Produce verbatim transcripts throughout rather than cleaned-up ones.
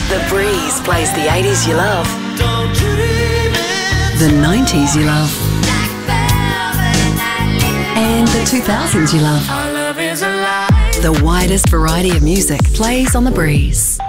The Breeze plays the eighties you love, the nineties you love, and the two thousands you love. The widest variety of music plays on The Breeze.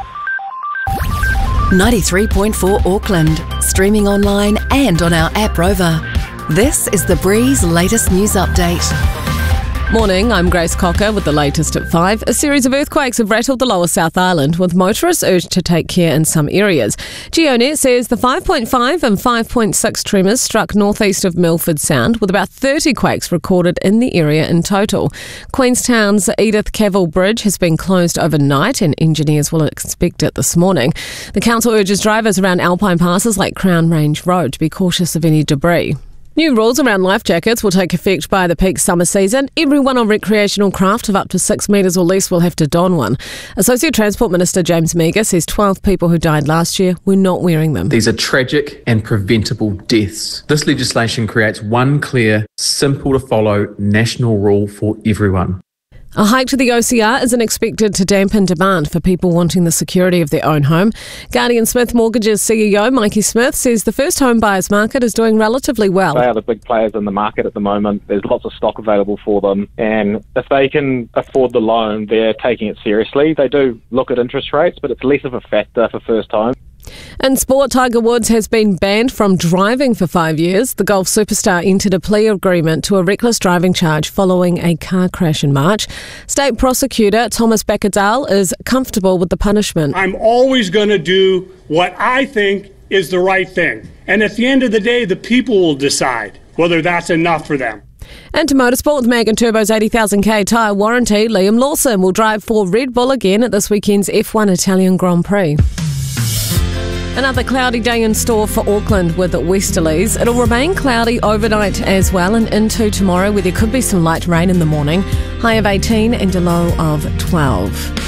ninety-three point four Auckland, streaming online and on our app Rover. This is The Breeze latest news update. Morning, I'm Grace Cocker with the latest at five. A series of earthquakes have rattled the lower South Island, with motorists urged to take care in some areas. GeoNet says the five point five and five point six tremors struck northeast of Milford Sound, with about thirty quakes recorded in the area in total. Queenstown's Edith Cavell Bridge has been closed overnight and engineers will inspect it this morning. The council urges drivers around alpine passes like Crown Range Road to be cautious of any debris. New rules around life jackets will take effect by the peak summer season. Everyone on recreational craft of up to six metres or less will have to don one. Associate Transport Minister James Meagher says twelve people who died last year were not wearing them. These are tragic and preventable deaths. This legislation creates one clear, simple to follow national rule for everyone. A hike to the O C R isn't expected to dampen demand for people wanting the security of their own home. Guardian Smith Mortgages C E O Mikey Smith says the first home buyers market is doing relatively well. They are the big players in the market at the moment. There's lots of stock available for them, and if they can afford the loan, they're taking it seriously. They do look at interest rates, but it's less of a factor for first home. In sport, Tiger Woods has been banned from driving for five years. The golf superstar entered a plea agreement to a reckless driving charge following a car crash in March. State prosecutor Thomas Beckedal is comfortable with the punishment. I'm always going to do what I think is the right thing. And at the end of the day, the people will decide whether that's enough for them. And to motorsport, with Mag and Turbo's eighty thousand k tyre warranty, Liam Lawson will drive for Red Bull again at this weekend's F one Italian Grand Prix. Another cloudy day in store for Auckland with westerlies. It'll remain cloudy overnight as well and into tomorrow, where there could be some light rain in the morning. High of eighteen and a low of twelve.